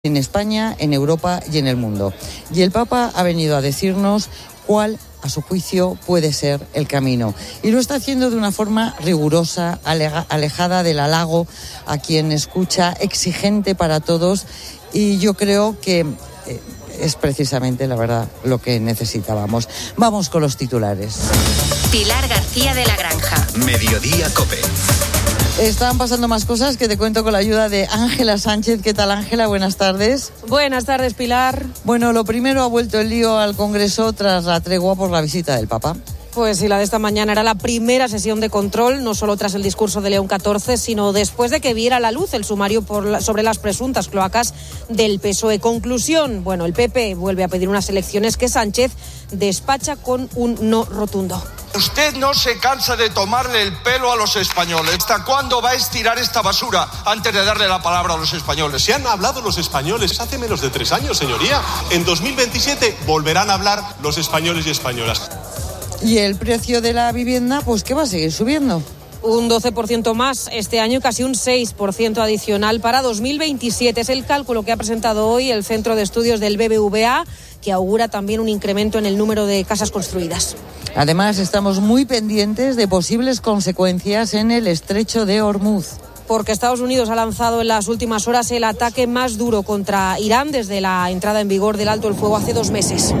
en España, en Europa y en el mundo. Y el Papa ha venido a decirnos cuál, a su juicio, puede ser el camino. Y lo está haciendo de una forma rigurosa, alejada del halago a quien escucha, exigente para todos. Y yo creo que es precisamente, la verdad, lo que necesitábamos. Vamos con los titulares. Pilar García de la Granja. Mediodía COPE. Están pasando más cosas que te cuento con la ayuda de Ángela Sánchez. ¿Qué tal, Ángela? Buenas tardes. Buenas tardes, Pilar. Bueno, lo primero, ha vuelto el lío al Congreso tras la tregua por la visita del Papa. Pues sí, la de esta mañana era la primera sesión de control, no solo tras el discurso de León XIV, sino después de que viera a la luz el sumario sobre las presuntas cloacas del PSOE. Conclusión, bueno, el PP vuelve a pedir unas elecciones que Sánchez despacha con un no rotundo. Usted no se cansa de tomarle el pelo a los españoles. ¿Hasta cuándo va a estirar esta basura antes de darle la palabra a los españoles? Se han hablado los españoles hace menos de 3 años, señoría. En 2027 volverán a hablar los españoles y españolas. Y el precio de la vivienda, pues que va a seguir subiendo. Un 12% más este año, casi un 6% adicional para 2027. Es el cálculo que ha presentado hoy el Centro de Estudios del BBVA, que augura también un incremento en el número de casas construidas. Además, estamos muy pendientes de posibles consecuencias en el estrecho de Hormuz. Porque Estados Unidos ha lanzado en las últimas horas el ataque más duro contra Irán desde la entrada en vigor del alto el fuego hace 2 meses.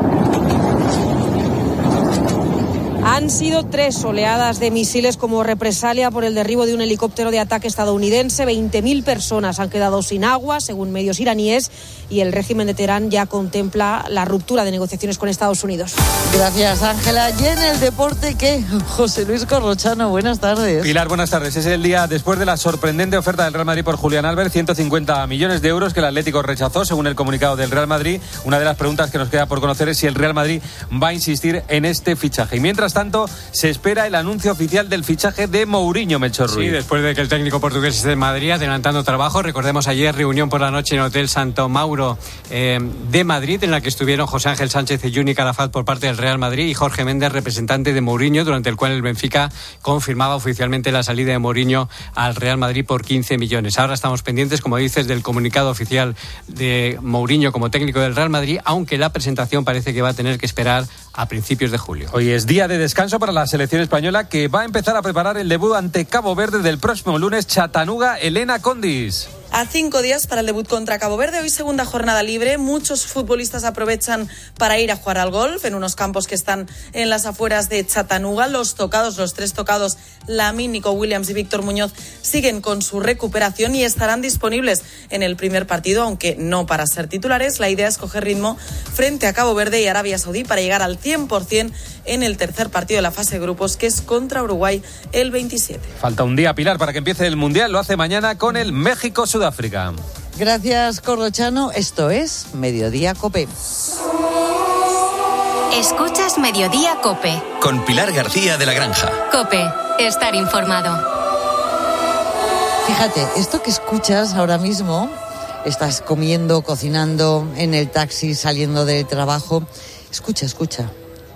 Han sido 3 oleadas de misiles como represalia por el derribo de un helicóptero de ataque estadounidense. 20.000 personas han quedado sin agua, según medios iraníes, y el régimen de Teherán ya contempla la ruptura de negociaciones con Estados Unidos. Gracias, Ángela. Y en el deporte, ¿qué? José Luis Corrochano, buenas tardes. Pilar, buenas tardes. Es el día después de la sorprendente oferta del Real Madrid por Julián Álvarez, 150 millones de euros que el Atlético rechazó, según el comunicado del Real Madrid. Una de las preguntas que nos queda por conocer es si el Real Madrid va a insistir en este fichaje. Y mientras tanto, se espera el anuncio oficial del fichaje de Mourinho, Melchor Ruiz. Sí, después de que el técnico portugués esté en Madrid adelantando trabajo. Recordemos ayer reunión por la noche en Hotel Santo Mauro de Madrid, en la que estuvieron José Ángel Sánchez y Juni Calafat por parte del Real Madrid y Jorge Méndez, representante de Mourinho, durante el cual el Benfica confirmaba oficialmente la salida de Mourinho al Real Madrid por 15 millones. Ahora estamos pendientes, como dices, del comunicado oficial de Mourinho como técnico del Real Madrid, aunque la presentación parece que va a tener que esperar a principios de julio. Hoy es día de descanso para la selección española, que va a empezar a preparar el debut ante Cabo Verde del próximo lunes. Chattanooga, Elena Condis. A 5 días para el debut contra Cabo Verde, hoy segunda jornada libre. Muchos futbolistas aprovechan para ir a jugar al golf en unos campos que están en las afueras de Chattanooga. Los 3 tocados, Lamine, Nico Williams y Víctor Muñoz, siguen con su recuperación y estarán disponibles en el primer partido, aunque no para ser titulares. La idea es coger ritmo frente a Cabo Verde y Arabia Saudí para llegar al 100% en el tercer partido de la fase de grupos, que es contra Uruguay el 27. Falta un día, Pilar, para que empiece el Mundial. Lo hace mañana con el México-Sudáfrica. Gracias, Corrochano. Esto es Mediodía COPE. Escuchas Mediodía COPE. Con Pilar García de la Granja. COPE, estar informado. Fíjate, esto que escuchas ahora mismo, estás comiendo, cocinando, en el taxi, saliendo del trabajo. Escucha.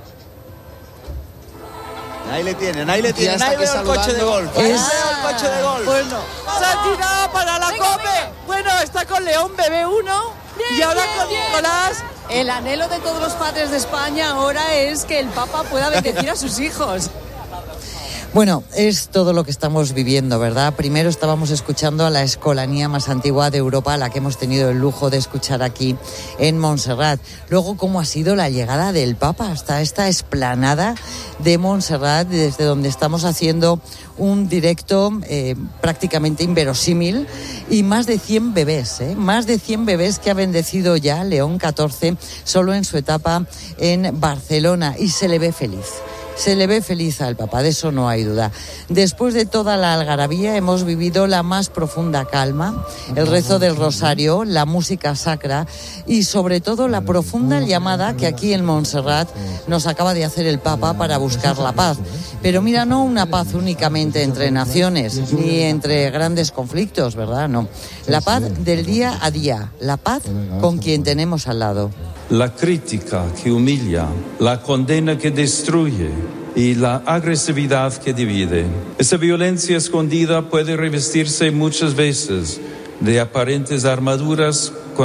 Ahí le tienen. Ahí veo el coche de golf. Es... el coche de golf. Bueno, se ha tirado para la COPE. Bueno, está con León, bebé 1. Y ahora con Nicolás. El anhelo de todos los padres de España ahora es que el Papa pueda bendecir a sus hijos. Bueno, es todo lo que estamos viviendo, ¿verdad? Primero estábamos escuchando a la escolanía más antigua de Europa, la que hemos tenido el lujo de escuchar aquí en Montserrat. Luego, cómo ha sido la llegada del Papa hasta esta explanada de Montserrat, desde donde estamos haciendo un directo prácticamente inverosímil, y más de 100 bebés, más de 100 bebés que ha bendecido ya León XIV solo en su etapa en Barcelona, y se le ve feliz. Se le ve feliz al Papa, de eso no hay duda. Después de toda la algarabía hemos vivido la más profunda calma, el rezo del rosario, la música sacra y sobre todo la profunda llamada que aquí en Montserrat nos acaba de hacer el Papa para buscar la paz. Pero mira, no una paz únicamente entre naciones ni entre grandes conflictos, ¿verdad? No. La paz del día a día, la paz con quien tenemos al lado. La crítica que humilla, la condena que destruye y la agresividad que divide. Esa violencia escondida puede revestirse muchas veces de aparentes armaduras